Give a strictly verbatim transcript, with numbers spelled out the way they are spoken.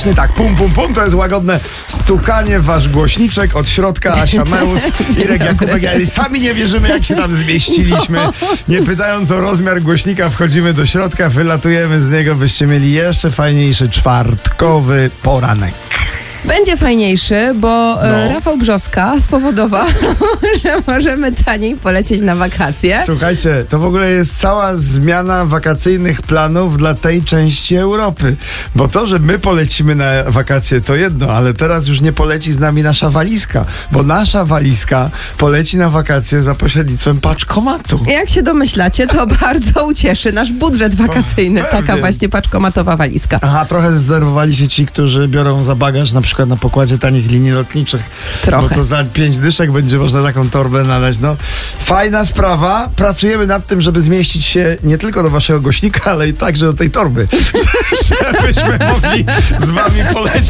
Tak, pum, pum, pum, to jest łagodne stukanie w wasz głośniczek od środka. Asia Meus, Irek Jakubek. Ja, sami nie wierzymy, jak się tam zmieściliśmy. Nie pytając o rozmiar głośnika, wchodzimy do środka, wylatujemy z niego, byście mieli jeszcze fajniejszy czwartkowy poranek. Będzie fajniejszy, bo No. Rafał Brzoska spowodował, że możemy taniej polecieć na wakacje. Słuchajcie, to w ogóle jest cała zmiana wakacyjnych planów dla tej części Europy. Bo to, że my polecimy na wakacje, to jedno, ale teraz już nie poleci z nami nasza walizka, bo nasza walizka poleci na wakacje za pośrednictwem paczkomatu. Jak się domyślacie, to bardzo ucieszy nasz budżet wakacyjny. O, Taka pewnie. właśnie paczkomatowa walizka. Aha, trochę zdenerwowali się ci, którzy biorą za bagaż na przykład na pokładzie tanich linii lotniczych. Trochę. Bo to za pięć dyszek będzie można taką torbę nadać. No, fajna sprawa. Pracujemy nad tym, żeby zmieścić się nie tylko do waszego głośnika, ale i także do tej torby. Żebyśmy mogli z wami polecieć